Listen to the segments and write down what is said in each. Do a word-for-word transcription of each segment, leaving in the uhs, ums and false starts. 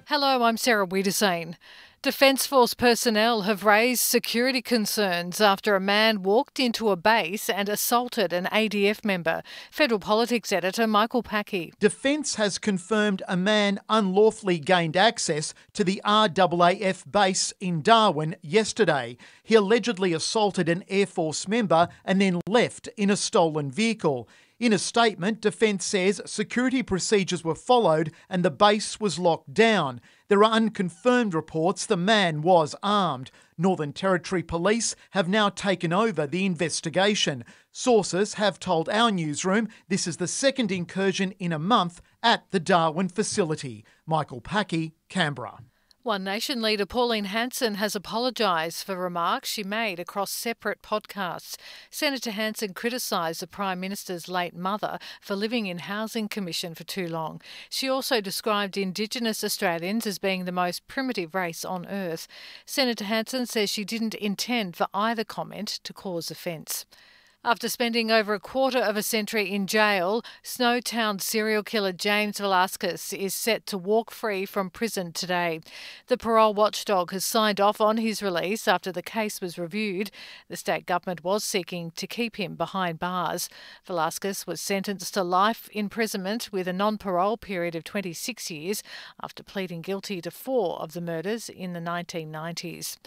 Hello, I'm Sarah Wiedersane. Defence Force personnel have raised security concerns after a man walked into a base and assaulted an A D F member. Federal Politics editor Michael Packey. Defence has confirmed a man unlawfully gained access to the R A A F base in Darwin yesterday. He allegedly assaulted an Air Force member and then left in a stolen vehicle. In a statement, Defence says security procedures were followed and the base was locked down. There are unconfirmed reports the man was armed. Northern Territory Police have now taken over the investigation. Sources have told our newsroom this is the second incursion in a month at the Darwin facility. Michael Packey, Canberra. One Nation leader Pauline Hanson has apologised for remarks she made across separate podcasts. Senator Hanson criticised the Prime Minister's late mother for living in Housing Commission for too long. She also described Indigenous Australians as being the most primitive race on earth. Senator Hanson says she didn't intend for either comment to cause offence. After spending over a quarter of a century in jail, Snowtown serial killer James Velasquez is set to walk free from prison today. The parole watchdog has signed off on his release after the case was reviewed. The state government was seeking to keep him behind bars. Velasquez was sentenced to life imprisonment with a non-parole period of twenty-six years after pleading guilty to four of the murders in the nineteen nineties.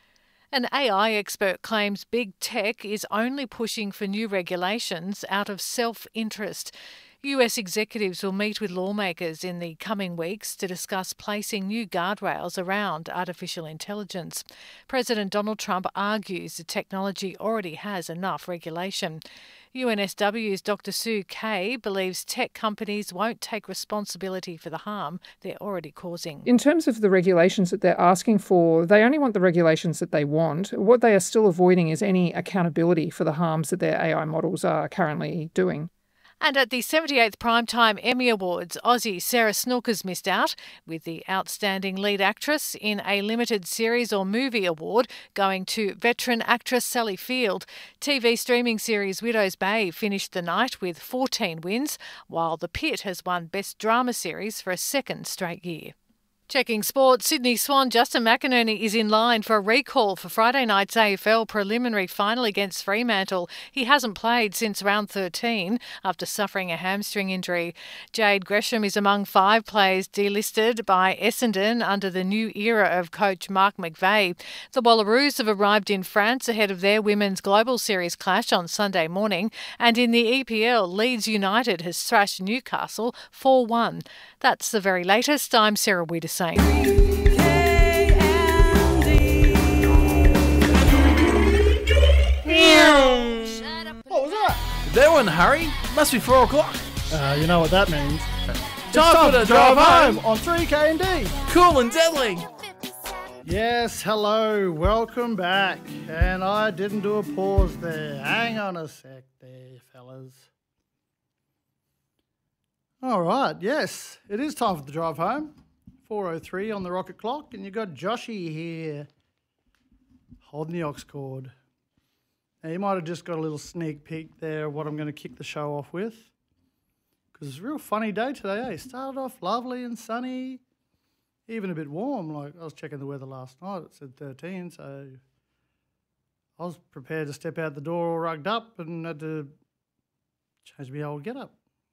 An A I expert claims big tech is only pushing for new regulations out of self-interest. U S executives will meet with lawmakers in the coming weeks to discuss placing new guardrails around artificial intelligence. President Donald Trump argues the technology already has enough regulation. U N S W's Doctor Sue Kay believes tech companies won't take responsibility for the harm they're already causing. In terms of the regulations that they're asking for, they only want the regulations that they want. What they are still avoiding is any accountability for the harms that their A I models are currently doing. And at the seventy-eighth Primetime Emmy Awards, Aussie Sarah Snookers missed out, with the Outstanding Lead Actress in a Limited Series or Movie award going to veteran actress Sally Field. T V streaming series Widow's Bay finished the night with fourteen wins, while The Pit has won Best Drama Series for a second straight year. Checking sport, Sydney Swan Justin McInerney is in line for a recall for Friday night's A F L preliminary final against Fremantle. He hasn't played since round thirteen after suffering a hamstring injury. Jade Gresham is among five players delisted by Essendon under the new era of coach Mark McVeigh. The Wallaroos have arrived in France ahead of their Women's Global Series clash on Sunday morning, and in the E P L, Leeds United has thrashed Newcastle four one. That's the very latest. I'm Sarah Wiedersane. What was that? They were in a hurry. Must be four o'clock. Uh, you know what that means. Time, time for the drive home on three K and D. Cool and deadly. Yes, hello, welcome back. And I didn't do a pause there. Hang on a sec there, fellas. All right, yes, it is time for the drive home. four oh three on the rocket clock, and you've got Joshy here holding the aux cord. Now, you might have just got a little sneak peek there of what I'm going to kick the show off with, because it's a real funny day today, eh? Started off lovely and sunny, even a bit warm. Like, I was checking the weather last night, it said thirteen, so I was prepared to step out the door all rugged up and had to change my old get-up.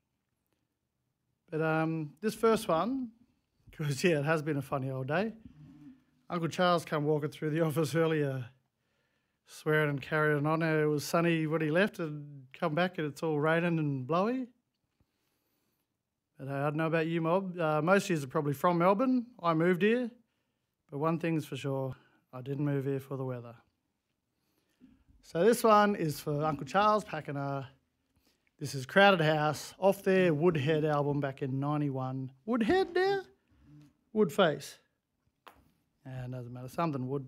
But um, this first one, because, yeah, it has been a funny old day. Uncle Charles come walking through the office earlier, swearing and carrying on. It was sunny when he left and come back and it's all raining and blowy. But uh, I don't know about you, Mob. Uh, most of you are probably from Melbourne. I moved here. But one thing's for sure, I didn't move here for the weather. So this one is for Uncle Charles Pakenhar. This is Crowded House, off their Woodhead album back in ninety-one. Woodhead there? Woodface. And doesn't matter, something wood.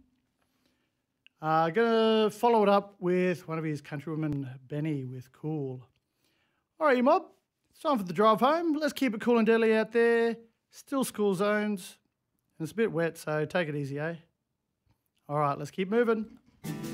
Uh, going to follow it up with one of his countrywomen, Benny, with Cool. All right, you mob, it's time for the drive home. Let's keep it cool and deadly out there. Still school zones. And it's a bit wet, so take it easy, eh? All right, let's keep moving.